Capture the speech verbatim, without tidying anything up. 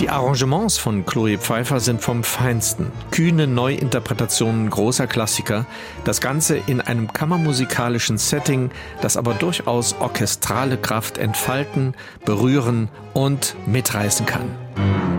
Die Arrangements von Chloe Pfeiffer sind vom Feinsten. Kühne Neuinterpretationen großer Klassiker. Das Ganze in einem kammermusikalischen Setting, das aber durchaus orchestrale Kraft entfalten, berühren und mitreißen kann.